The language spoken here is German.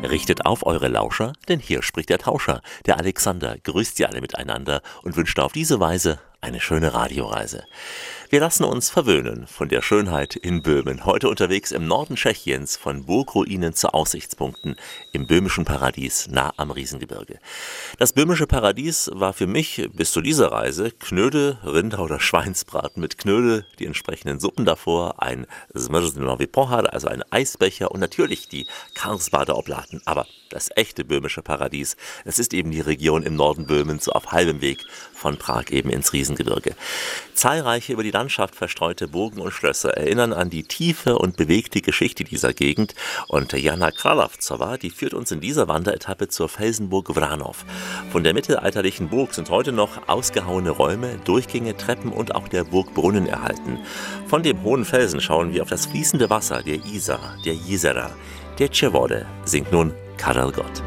Richtet auf eure Lauscher, denn hier spricht der Tauscher. Der Alexander grüßt Sie alle miteinander und wünscht auf diese Weise eine schöne Radioreise. Wir lassen uns verwöhnen von der Schönheit in Böhmen. Heute unterwegs im Norden Tschechiens, von Burgruinen zu Aussichtspunkten im böhmischen Paradies nah am Riesengebirge. Das böhmische Paradies war für mich bis zu dieser Reise Knödel, Rinder- oder Schweinsbraten mit Knödel, die entsprechenden Suppen davor, ein Zmrzlinowy Pohar, also ein Eisbecher und natürlich die Karlsbader Oblaten. Aber das echte böhmische Paradies, das ist eben die Region im Norden Böhmens, so auf halbem Weg von Prag eben ins Riesengebirge. Zahlreiche über die Landschaft verstreute Burgen und Schlösser erinnern an die tiefe und bewegte Geschichte dieser Gegend. Und Jana Kralavcova, die führt uns in dieser Wanderetappe zur Felsenburg Vranov. Von der mittelalterlichen Burg sind heute noch ausgehauene Räume, Durchgänge, Treppen und auch der Burgbrunnen erhalten. Von dem hohen Felsen schauen wir auf das fließende Wasser der Isar, der Jezera. Der Tschewode singt nun Karel Gott.